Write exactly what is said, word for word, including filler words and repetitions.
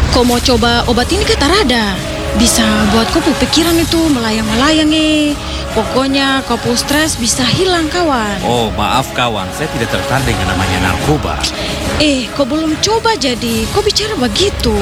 Kau mau coba obat ini ke Tarada? Bisa buat kau pu pikiran itu melayang-melayang eh. Pokoknya kau pu stres bisa hilang kawan. Oh, maaf kawan, saya tidak tertarik dengan namanya narkoba. Eh, kau belum coba jadi kau bicara begitu.